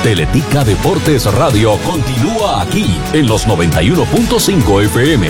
Teletica Deportes Radio continúa aquí en los 91.5 FM.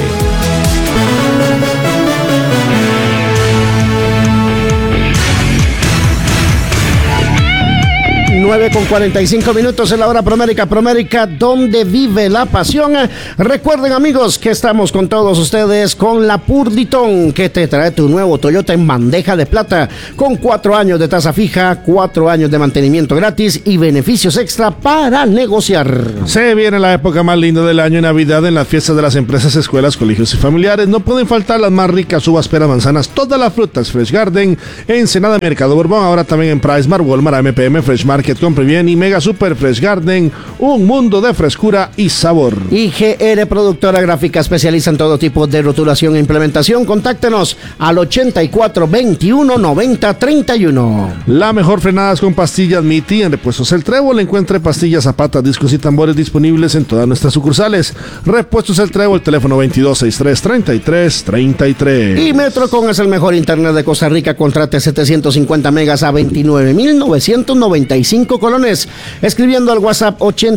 9:45 en la hora Promérica, donde vive la pasión. Recuerden, amigos, que estamos con todos ustedes con la Purditón, que te trae tu nuevo Toyota en bandeja de plata, con 4 años de tasa fija, 4 años de mantenimiento gratis y beneficios extra para negociar. Se viene la época más linda del año, en Navidad, en las fiestas de las empresas, escuelas, colegios y familiares. No pueden faltar las más ricas uvas, peras, manzanas, todas las frutas. Fresh Garden, Ensenada, Mercado Borbón, ahora también en PriceMart, Walmart, MPM, Fresh Market, Compre Bien y Mega Super Fresh Garden, un mundo de frescura y sabor. IGR Productora Gráfica, especializa en todo tipo de rotulación e implementación. Contáctenos al 84 21 90 31. La mejor frenadas con pastillas Miti. En Repuestos El Trébol encuentre pastillas, zapatas, discos y tambores disponibles en todas nuestras sucursales. Repuestos El Trébol, teléfono 2263-3333. Y Metrocom es el mejor internet de Costa Rica. Contrate 750 megas a 29,995 colones. Escribiendo al WhatsApp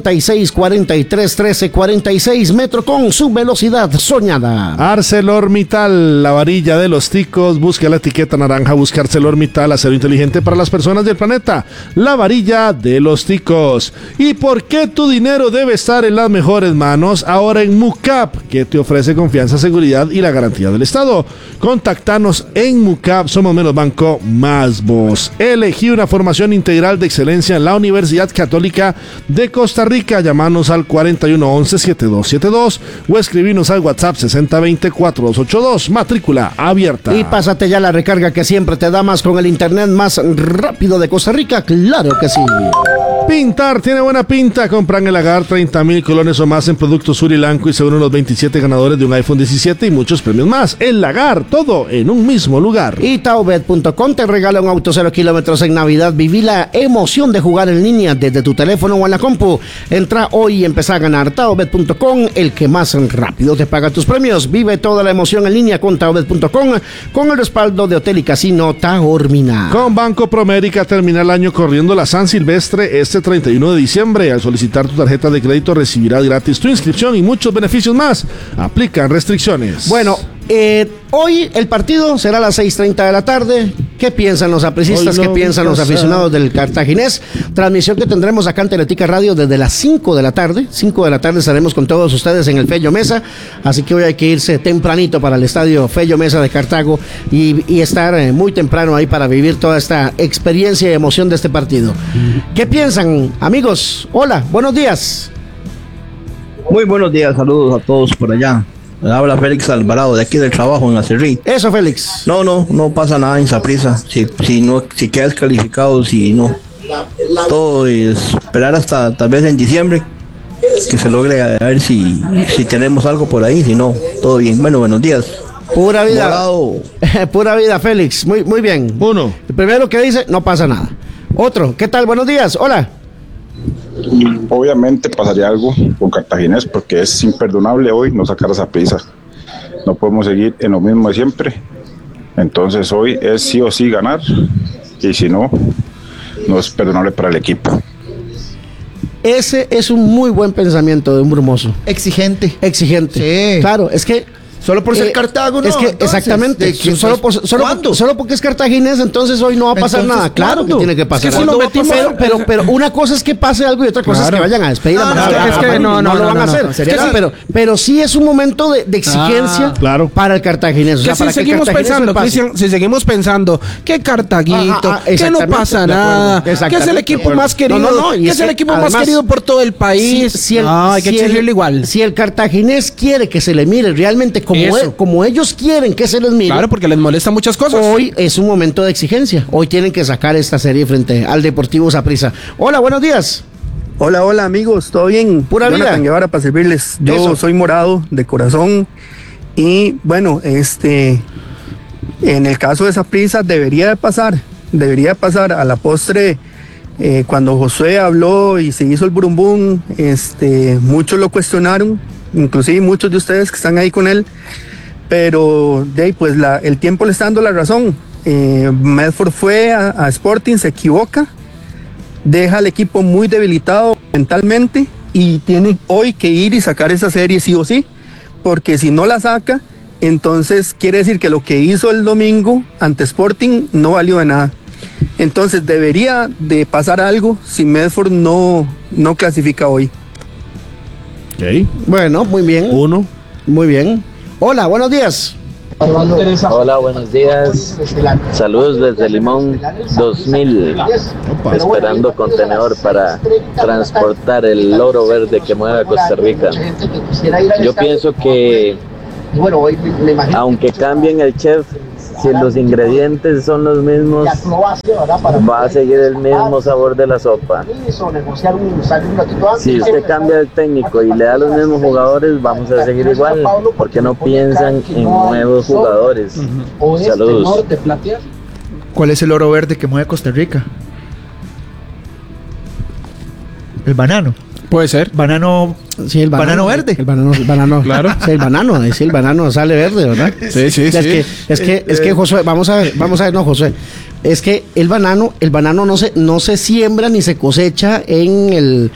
86431346. Metrocom, su velocidad soñada. ArcelorMittal, la varilla de los ticos. Busque la etiqueta naranja. Busque ArcelorMittal, acero inteligente para las personas del planeta. La varilla de los ticos. ¿Y por qué tu dinero debe estar en las mejores manos? Ahora en MUCAP, que te ofrece confianza, seguridad y la garantía del Estado. Contactanos en MUCAP. Somos menos banco, más voz. Elegí una formación integral de excelencia en la Universidad Católica de Costa Rica. Llamanos al 4111-7272 o escribinos al WhatsApp 6020-4282. Matrícula abierta. Y pásate ya la recarga que siempre te da más con el internet más rápido de Costa Rica. Claro que sí. Pintar tiene buena pinta. Compran el Lagar 30,000 colones o más en productos Surilanco y se unen los 27 ganadores de un iPhone 17 y muchos premios más. El Lagar, todo en un mismo lugar. Y Taobet.com te regala un auto 0 kilómetros en Navidad. Viví la emoción de jugar en línea desde tu teléfono o en la compu. Entra hoy y empezá a ganar. Taobet.com, el que más rápido te paga tus premios. Vive toda la emoción en línea con Taobet.com, con el respaldo de Hotel y Casino Taormina. Con Banco Promérica termina el año corriendo la San Silvestre este 31 de diciembre. Al solicitar tu tarjeta de crédito recibirás gratis tu inscripción y muchos beneficios más. Aplican restricciones. Bueno, hoy el partido será a las 6:30 de la tarde. ¿Qué piensan los aprecistas? ¿Qué piensan los aficionados del Cartaginés? Transmisión que tendremos acá en Teletica Radio desde las 5 de la tarde. 5 de la tarde estaremos con todos ustedes en el Fello Mesa. Así que hoy hay que irse tempranito para el estadio Fello Mesa de Cartago y estar muy temprano ahí para vivir toda esta experiencia y emoción de este partido. ¿Qué piensan, amigos? Hola, buenos días. Muy buenos días, saludos a todos por allá. Habla Félix Alvarado de aquí del trabajo en Acerrí. Eso, Félix. No pasa nada en Saprissa. Si quedas calificado, si no. Todo es esperar hasta tal vez en diciembre que se logre, a ver si tenemos algo por ahí. Si no, todo bien. Bueno, buenos días. Pura vida. Pura vida, Félix. Muy bien. Uno. El primero que dice, no pasa nada. Otro, ¿qué tal? Buenos días. Hola. Obviamente pasaría algo con Cartaginés porque es imperdonable hoy no sacar esa prisa. No podemos seguir en lo mismo de siempre. Entonces hoy es sí o sí ganar y si no, no es perdonable para el equipo. Ese es un muy buen pensamiento de un brumoso. Exigente. Sí. Claro, es que solo por ser Cartago, no. Es que entonces, exactamente. Solo porque es cartaginés, entonces hoy no va a pasar nada. Claro ¿cuándo? Que tiene que pasar. Es que si lo metimos, pero una cosa es que pase algo y otra cosa es que vayan a despedir a Marcelo. Es que no lo van a hacer. Pero sí es un momento de exigencia para el cartaginés. Que si seguimos pensando, Cristian, si seguimos pensando que Cartaguito, que no pasa nada, que es el equipo más querido, que es el equipo más querido por todo el país. Hay que exigirle igual. Si el cartaginés quiere que se le mire realmente como ellos quieren que se les mire. Claro, porque les molesta muchas cosas. Hoy es un momento de exigencia. Hoy tienen que sacar esta serie frente al Deportivo Saprissa. Hola, buenos días. Hola amigos, ¿todo bien? Pura vida. Jonathan Guevara para servirles. Yo soy morado de corazón y bueno, en el caso de Saprissa debería pasar a la postre. Cuando Josué habló y se hizo el burumbum, muchos lo cuestionaron, inclusive muchos de ustedes que están ahí con él, pero pues el tiempo le está dando la razón. Medford fue a Sporting, se equivoca, deja al equipo muy debilitado mentalmente y tiene hoy que ir y sacar esa serie sí o sí, porque si no la saca, entonces quiere decir que lo que hizo el domingo ante Sporting no valió de nada. Entonces debería de pasar algo si Medford no clasifica hoy. Ok. Bueno, muy bien. Muy bien. Hola, buenos días. Hola, buenos días. Saludos desde Limón 2000. Esperando contenedor para transportar el loro verde que mueve a Costa Rica. Yo pienso que aunque cambien el chef, si los ingredientes son los mismos, va a seguir el mismo sabor de la sopa. Si usted cambia el técnico y le da los mismos jugadores, vamos a seguir igual, porque no piensan en nuevos jugadores. Saludos. ¿Cuál es el oro verde que mueve Costa Rica? El banano. Puede ser. Banano. Sí, el banano verde. El banano. Claro. Sí, el banano sale verde, ¿verdad? Sí. Es que Josué, vamos a ver, no, Josué. Es que el banano no se siembra ni se cosecha en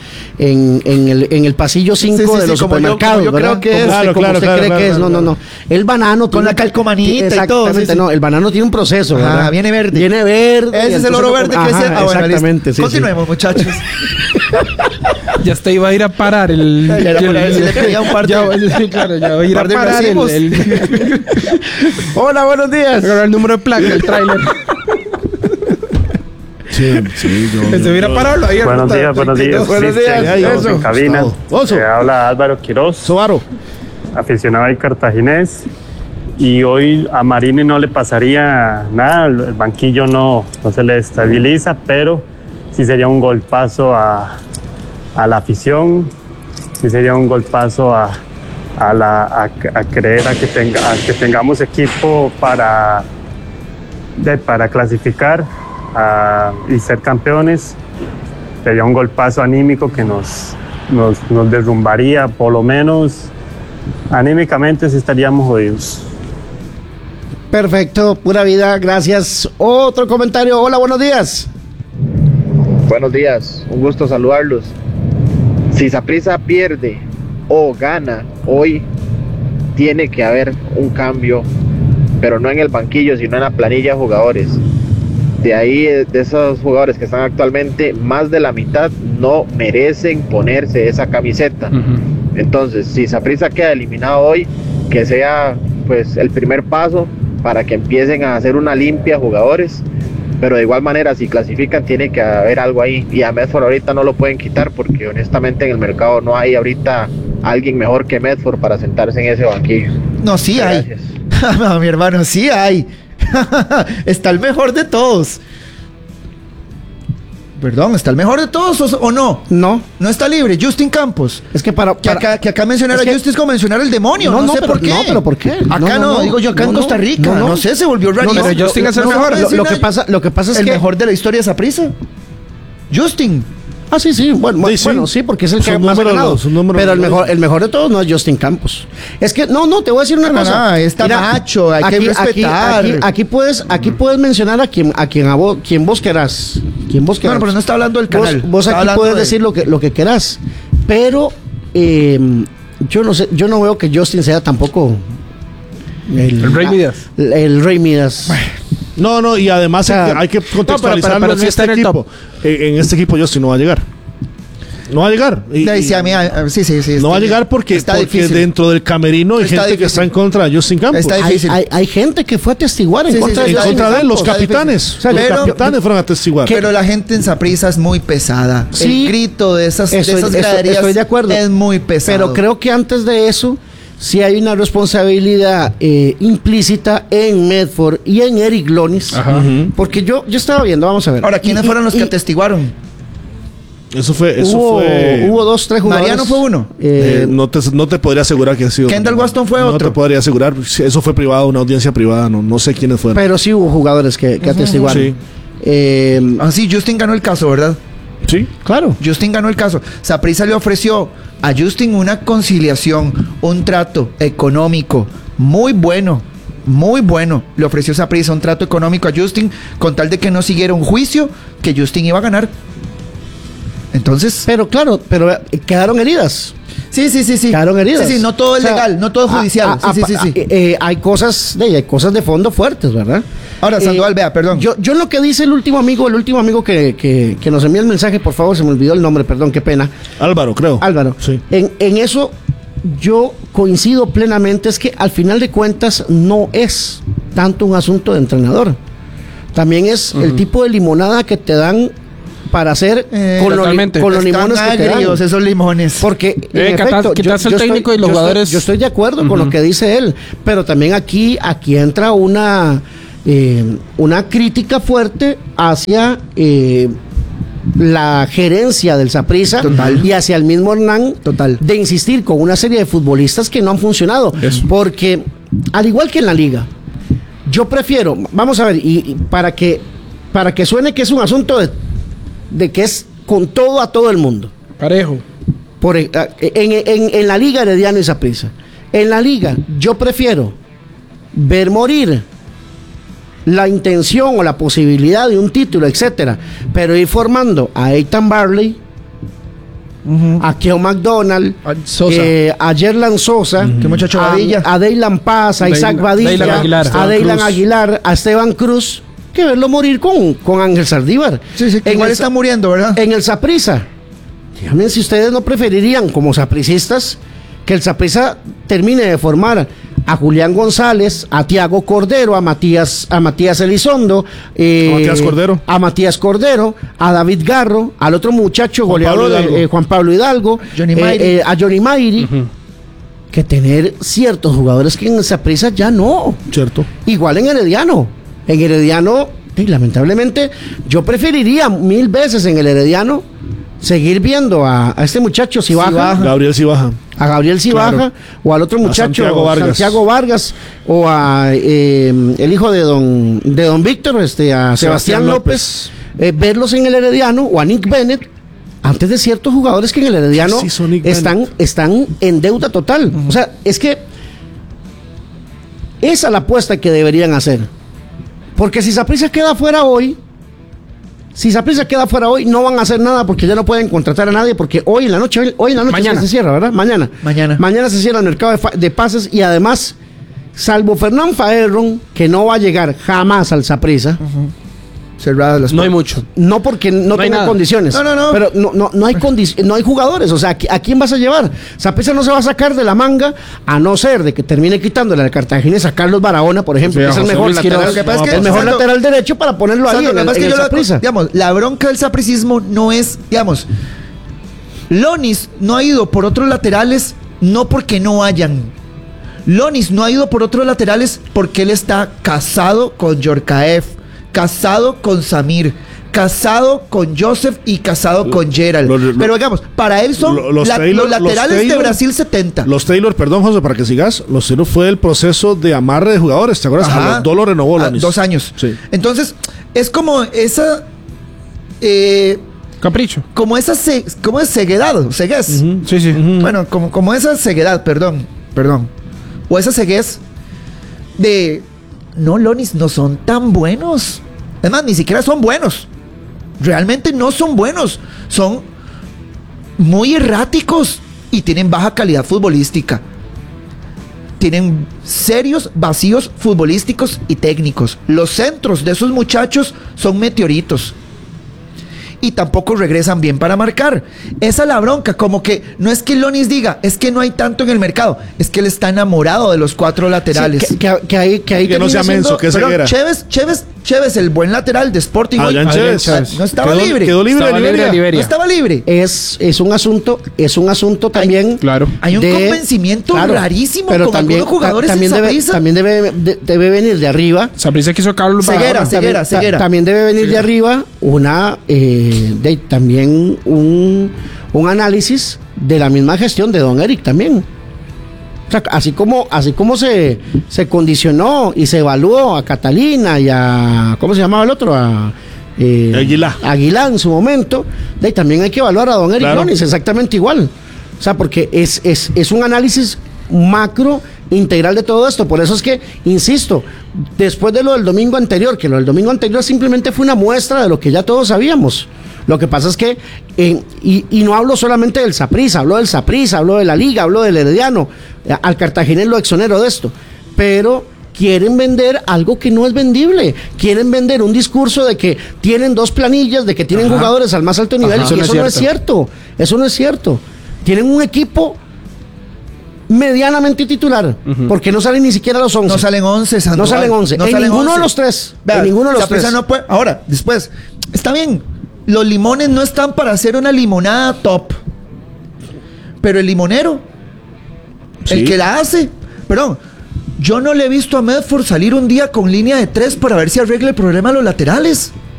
el pasillo 5 de los supermercados. Yo creo que es. No. El banano con la calcomanita y todo. Exactamente, no. El banano tiene un proceso, ¿verdad? Viene verde. Ese es el oro verde que decía. Exactamente, sí. Continuemos, muchachos. Ya te iba a ir a parar el... Ya va a ir a parar el... Hola, buenos días. El número de placa, el tráiler. Sí, Se hubiera parado ahí. Buenos días. Buenos días. En cabina. Se habla Álvaro Quiroz. Sobaro. Aficionado al cartaginés. Y hoy a Marini no le pasaría nada. El banquillo no se le estabiliza, pero sí sería un golpazo a la afición. Sí sería un golpazo a creer a que tengamos equipo para clasificar y ser campeones. Sería un golpazo anímico que nos derrumbaría, por lo menos anímicamente sí estaríamos jodidos. Perfecto, pura vida, gracias. Otro comentario. Hola, buenos días. Buenos días, un gusto saludarlos. Si Saprissa pierde o gana hoy, tiene que haber un cambio, pero no en el banquillo, sino en la planilla de jugadores. De ahí, de esos jugadores que están actualmente, más de la mitad no merecen ponerse esa camiseta. Entonces, si Saprissa queda eliminado hoy, que sea pues el primer paso para que empiecen a hacer una limpia de jugadores. Pero de igual manera, si clasifican, tiene que haber algo ahí. Y a Medford ahorita no lo pueden quitar, porque honestamente en el mercado no hay ahorita alguien mejor que Medford para sentarse en ese banquillo. No, sí hay. No, mi hermano, sí hay. Está el mejor de todos. Perdón, ¿está el mejor de todos o no? No. No está libre. Justin Campos. Es que que acá mencionar a Justin es como mencionar el demonio. No sé por qué. No, pero ¿por qué? Acá no, digo yo acá en Costa Rica. No sé, se volvió rarísimo. Pero Justin es el mejor. Lo que pasa es el que... mejor de la historia de Saprissa. Justin. Ah, sí. Bueno, sí, porque es el que más ha ganado. Pero el mejor de todos no es Justin Campos. Es que, no, te voy a decir una cosa. Está macho, hay que respetar. Aquí puedes mencionar a quien vos querás. Bueno, pero no está hablando del canal. Vos aquí puedes decir lo que querás. Pero yo no sé, yo no veo que Justin sea tampoco el Rey Midas. El Rey Midas. No, y además hay que contextualizarlo pero en este equipo. En este equipo Justin no va a llegar. No va a llegar. Sí. No va a llegar porque dentro del camerino hay gente que está en contra de Justin Campos. Está difícil. Hay gente que fue a atestiguar en contra de él, los capitanes. Los capitanes fueron a atestiguar. Pero la gente en Saprissa es muy pesada. Sí, el grito de esas graderías estoy de acuerdo. Es muy pesado. Pero creo que antes de eso sí hay una responsabilidad implícita en Medford y en Eric Lonis. Porque yo estaba viendo, vamos a ver. Ahora, ¿quiénes fueron los que atestiguaron? Hubo 2, 3 jugadores. Mariano fue uno. No te podría asegurar que ha sido. Kendall Waston fue otro. No te podría asegurar. Eso fue privado, una audiencia privada. No sé quiénes fueron. Pero sí hubo jugadores que atestiguaron. Sí. Justin ganó el caso, ¿verdad? Sí, claro. Justin ganó el caso. Saprissa le ofreció a Justin una conciliación, un trato económico muy bueno. Le ofreció Saprissa un trato económico a Justin con tal de que no siguiera un juicio que Justin iba a ganar. Entonces... Pero quedaron heridas. Sí. Quedaron heridas. Sí, no todo es legal, no todo es judicial. Hay cosas de fondo fuertes, ¿verdad? Ahora, Sandoval, vea, perdón. Yo lo que dice el último amigo que nos envía el mensaje, por favor, se me olvidó el nombre, perdón, qué pena. Álvaro, creo. Álvaro. Sí. En eso yo coincido plenamente, es que al final de cuentas no es tanto un asunto de entrenador. También es el tipo de limonada que te dan para hacer con los limones que te dan. Esos limones. Porque en efecto, el técnico y los jugadores. Yo estoy de acuerdo con lo que dice él, pero también aquí entra una crítica fuerte hacia la gerencia del Saprissa y hacia el mismo Hernán de insistir con una serie de futbolistas que no han funcionado. Porque al igual que en la liga, yo prefiero, vamos a ver, y para que suene que es un asunto de que es con todo a todo el mundo. Parejo. En la liga Herediano y Saprissa. En la liga yo prefiero ver morir la intención o la posibilidad de un título, etcétera, pero ir formando a Eitan Barley, a Keo McDonald, a Yerlan Sosa, a Deylan Paz, a Isaac Badilla, a Deylan Aguilar, a Esteban Cruz, que verlo morir con Ángel Saldívar. Igual está muriendo, ¿verdad? En el Saprissa. Díganme si ustedes no preferirían, como sapricistas, que el Saprissa termine de formar a Julián González, a Tiago Cordero, a Matías Elizondo, a Matías Cordero, a David Garro, al otro muchacho goleador Juan Pablo Hidalgo, a Johnny Mayri, que tener ciertos jugadores que en el Saprissa ya no. Cierto. Igual en Herediano. En Herediano, lamentablemente, yo preferiría 1000 veces en el Herediano seguir viendo a este muchacho Gabriel Cibaja. A Gabriel Cibaja, claro. O al otro muchacho, Santiago Vargas, o a el hijo de don Víctor, a Sebastián López. Verlos en el Herediano, o a Nick Bennett, antes de ciertos jugadores que en el Herediano están en deuda total. O sea, es que esa es la apuesta que deberían hacer. Porque si Saprissa queda fuera hoy, no van a hacer nada porque ya no pueden contratar a nadie, porque hoy en la noche se cierra, ¿verdad? Mañana se cierra el mercado de pases, y además, salvo Fernán Faerron, que no va a llegar jamás al Saprissa. Cerradas las puertas. No hay mucho. No porque no tenga condiciones. No. Pero no hay jugadores. O sea, ¿a quién vas a llevar? Saprissa no se va a sacar de la manga, a no ser de que termine quitándole al cartaginés a Carlos Barahona, por ejemplo, que es el mejor lateral derecho, para ponerlo ahí en el Saprissa. Digamos, la bronca del sapricismo no es, digamos, Lonis no ha ido por otros laterales, no porque no hayan. Lonis no ha ido por otros laterales porque él está casado con Yorkaev, casado con Samir, casado con Joseph y casado con Gerald. Pero digamos, para él son los laterales de Brasil 70. Los Taylor, perdón, José, para que sigas, los Taylor fue el proceso de amarre de jugadores, ¿te acuerdas? A los 2 lo renovó Lonis. 2 años. Sí. Entonces, es como esa... capricho. Como esa ceguedad, ceguez. Sí. Bueno, como esa ceguedad, perdón. O esa ceguez de... No, Lonis no son tan buenos. Es más, ni siquiera son buenos. Realmente no son buenos. Son muy erráticos y tienen baja calidad futbolística. Tienen serios vacíos futbolísticos y técnicos. Los centros de esos muchachos son meteoritos. Y tampoco regresan bien para marcar. Esa es la bronca, como que no es que Lonis diga, es que no hay tanto en el mercado, es que él está enamorado de los 4 laterales. Sí, que no sea menso, que se quiera. Chévez, el buen lateral de Sporting. Chévez. No estaba libre. Quedó libre Liberia. No estaba libre. Es un asunto también. Claro. Hay un convencimiento rarísimo con algunos jugadores también debe venir de arriba. Saprissa quiso Carlos Ceguera. También debe venir de arriba una también un análisis de la misma gestión de don Eric también. O sea, así como se condicionó y se evaluó a Catalina y a... ¿cómo se llamaba el otro? Aguilá en su momento. También hay que evaluar a don Eric Lonis exactamente igual. O sea, porque es un análisis macro integral de todo esto. Por eso es que, insisto, después de lo del domingo anterior, que lo del domingo anterior simplemente fue una muestra de lo que ya todos sabíamos. Lo que pasa es que, y no hablo solamente del Saprissa, hablo del Saprissa, hablo de la Liga, hablo del Herediano, al Cartaginés lo exonero de esto, pero quieren vender algo que no es vendible, quieren vender un discurso de que tienen 2 planillas, de que tienen jugadores al más alto nivel, y eso no es cierto, tienen un equipo medianamente titular, porque no salen ni siquiera los 11. No salen 11, Sandoval. No salen 11. No en salen ninguno 11. de los 3. Vea, en ninguno de los 3. No puede. Ahora, después, está bien, los limones no están para hacer una limonada top, pero el limonero, el que la hace, perdón, yo no le he visto a Medford salir un día con línea de 3 para ver si arregla el problema de los laterales.